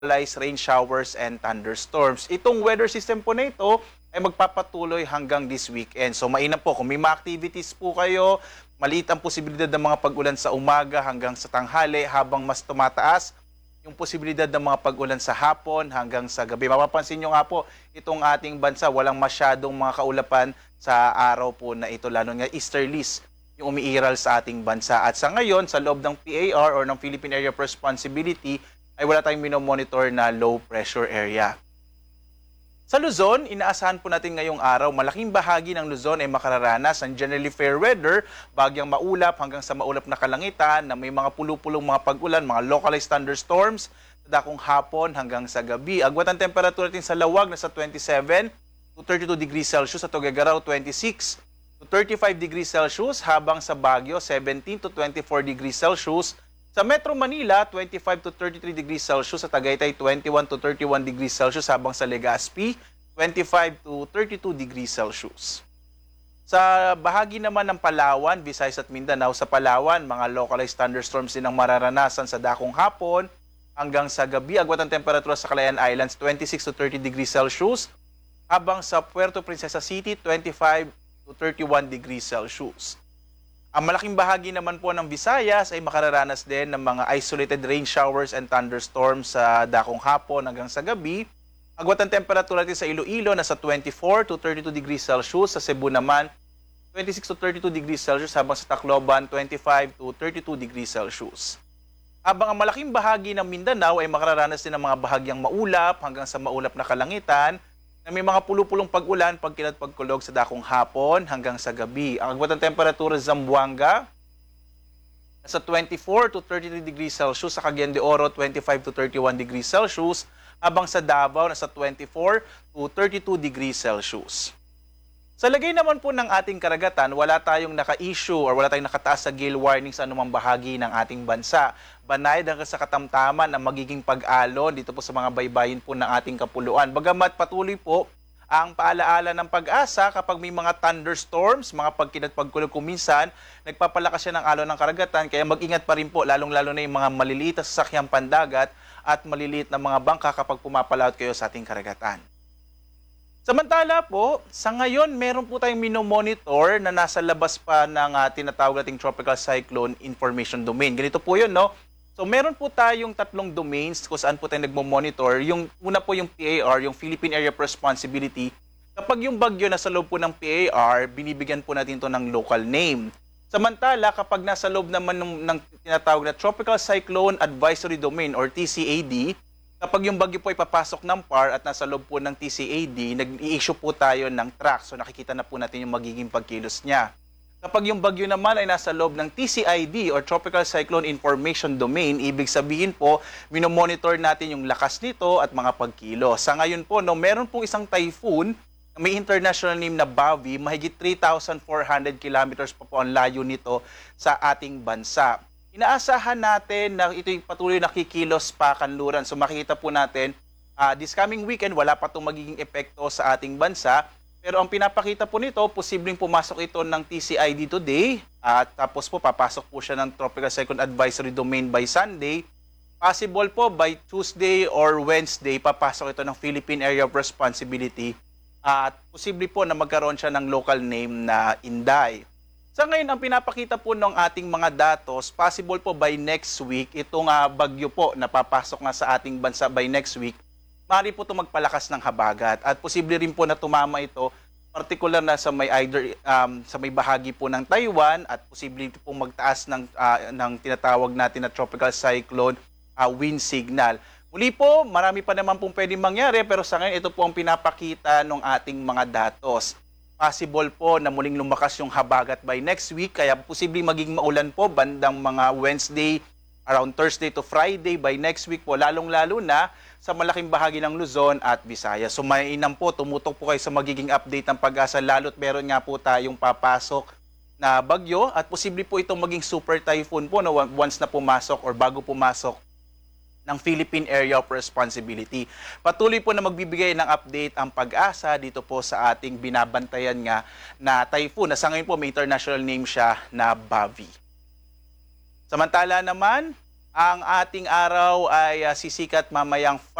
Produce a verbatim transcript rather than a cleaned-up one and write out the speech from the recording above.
localized rain showers and thunderstorms. Itong weather system po na ito ay magpapatuloy hanggang this weekend. So mainam po kung may mga activities po kayo, maliit ang posibilidad ng mga pag-ulan sa umaga hanggang sa tanghali habang mas tumataas yung posibilidad ng mga pag-ulan sa hapon hanggang sa gabi. Mapapansin nyo nga po, itong ating bansa, walang masyadong mga kaulapan sa araw po na ito, lalo nga easterlies yung umiiral sa ating bansa. At sa ngayon, sa loob ng P A R or ng Philippine Area of Responsibility, ay wala tayong minomonitor na low pressure area. Sa Luzon, inaasahan po natin ngayong araw, malaking bahagi ng Luzon ay makararanas ng generally fair weather, bagyang maulap hanggang sa maulap na kalangitan na may mga pulu-pulong mga pag-ulan, mga localized thunderstorms, sa dakong hapon hanggang sa gabi. Agwat ang temperatura natin sa Lawag na sa twenty-seven to thirty-two degrees Celsius, sa Tuguegarao twenty-six to thirty-five degrees Celsius, habang sa Baguio seventeen to twenty-four degrees Celsius, sa Metro Manila, twenty-five to thirty-three degrees Celsius, sa Tagaytay, twenty-one to thirty-one degrees Celsius, habang sa Legazpi, twenty-five to thirty-two degrees Celsius. Sa bahagi naman ng Palawan, Visayas at Mindanao, sa Palawan, mga localized thunderstorms din ang mararanasan sa dakong hapon hanggang sa gabi. Agwat ang temperatura sa Calayan Islands, twenty-six to thirty degrees Celsius, habang sa Puerto Princesa City, twenty-five to thirty-one degrees Celsius. Ang malaking bahagi naman po ng Visayas ay makararanas din ng mga isolated rain showers and thunderstorms sa dakong hapon hanggang sa gabi. Agwat ang temperatura natin sa Iloilo na sa twenty-four to thirty-two degrees Celsius, sa Cebu naman twenty-six to thirty-two degrees Celsius, habang sa Tacloban twenty-five to thirty-two degrees Celsius. Habang ang malaking bahagi ng Mindanao ay makararanas din ng mga bahagyang maulap hanggang sa maulap na kalangitan, na may mga pulu-pulong pag-ulan, pagkilat pagkulog sa dakong hapon hanggang sa gabi. Ang agwat ng temperatura sa Zamboanga sa twenty-four to thirty-three degrees Celsius, sa Cagayan de Oro twenty-five to thirty-one degrees Celsius, habang sa Davao na sa twenty-four to thirty-two degrees Celsius. Sa lagay naman po ng ating karagatan, wala tayong naka-issue or wala tayong nakataas sa gale warning sa anumang bahagi ng ating bansa. Banay hanggang sa katamtaman ang magiging pag-alon dito po sa mga baybayin po ng ating kapuluan. Bagamat patuloy po ang paalaala ng pag-asa kapag may mga thunderstorms, mga pagkinat pagkulog kuminsan, nagpapalakas siya ng alon ng karagatan, kaya mag-ingat pa rin po, lalong-lalo na yung mga maliliit na sasakyang pandagat at maliliit na mga bangka kapag pumapalaot kayo sa ating karagatan. Samantala po, sa ngayon, meron po tayong minomonitor na nasa labas pa ng uh, tinatawag nating Tropical Cyclone Information Domain. Ganito po yun, no? So, meron po tayong tatlong domains kung saan po tayo nagmo-monitor. Yung una po yung P A R, yung Philippine Area of Responsibility. Kapag yung bagyo nasa loob po ng P A R, binibigyan po natin ito ng local name. Samantala, kapag nasa loob naman ng, ng tinatawag na Tropical Cyclone Advisory Domain or T C A D, kapag yung bagyo po ay papasok ng P A R at nasa loob po ng T C A D, nag-i-issue po tayo ng track. So nakikita na po natin yung magiging pagkilos niya. Kapag yung bagyo naman ay nasa loob ng T C I D or Tropical Cyclone Information Domain, ibig sabihin po, minomonitor natin yung lakas nito at mga pagkilos. Sa ngayon po, no, meron pong isang typhoon na may international name na Bavi, mahigit three thousand four hundred kilometers pa po ang layo nito sa ating bansa. Inaasahan natin na ito'y patuloy nakikilos pa kanluran. So makikita po natin, uh, this coming weekend, wala pa itong magiging epekto sa ating bansa. Pero ang pinapakita po nito, posibleng pumasok ito ng T C I D today. At tapos po, papasok po siya ng Tropical Cyclone Advisory Domain by Sunday. Possible po by Tuesday or Wednesday, papasok ito ng Philippine Area of Responsibility. At posible po na magkaroon siya ng local name na Inday. Sa ngayon, ang pinapakita po ng ating mga datos, possible po by next week, itong uh, bagyo po na papasok nga sa ating bansa by next week, maaari po ito magpalakas ng habagat. At posible rin po na tumama ito, particular na sa may, either, um, sa may bahagi po ng Taiwan at posible po magtaas ng, uh, ng tinatawag natin na tropical cyclone uh, wind signal. Muli po, marami pa naman pong pwedeng mangyari, pero sa ngayon ito po ang pinapakita ng ating mga datos. Possible po na muling lumakas yung habagat by next week, kaya posibleng maging maulan po bandang mga Wednesday, around Thursday to Friday by next week po, lalong-lalo na sa malaking bahagi ng Luzon at Visayas. So mainam po, tumutok po kayo sa magiging update ng Pag-asa, lalo't meron nga po tayong papasok na bagyo at posible po itong maging super typhoon po no, once na pumasok or bago pumasok ng Philippine Area of Responsibility. Patuloy po na magbibigay ng update ang Pag-asa dito po sa ating binabantayan nga na typhoon. Na sa ngayon po may international name siya na Bavi. Samantala naman, Ang ating araw ay ah, sisikat mamayang